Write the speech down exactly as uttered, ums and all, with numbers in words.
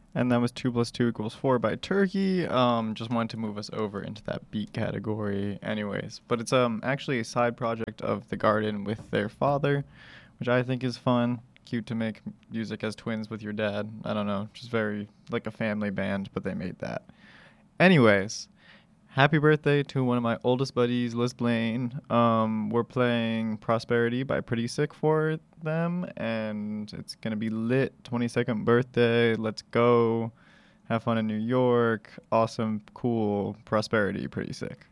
And that was two plus two equals four by Turkey. Um, just wanted to move us over into that beat category, anyways. But it's um actually a side project of The Garden with their father, which I think is fun. Cute to make music as twins with your dad. I don't know, just very like a family band, but they made that. Anyways, happy birthday to one of my oldest buddies, Liz Blaine. Um, we're playing Prosperity by Pretty Sick for them, and it's gonna be lit. twenty-second birthday. Let's go. Have fun in New York. Awesome, cool Prosperity, Pretty Sick.